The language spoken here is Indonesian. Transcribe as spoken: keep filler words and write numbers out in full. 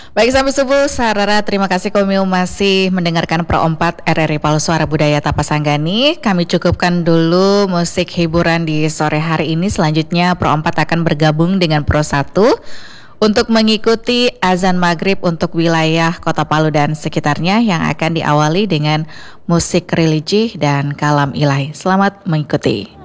Baik, sampai subuh Sarara, terima kasih Komil masih mendengarkan Pro empat R R I Palu Suara Budaya Tapasanggani. Kami cukupkan dulu musik hiburan di sore hari ini. Selanjutnya Pro empat akan bergabung dengan Pro satu untuk mengikuti azan maghrib untuk wilayah Kota Palu dan sekitarnya yang akan diawali dengan musik religi dan kalam ilahi. Selamat mengikuti.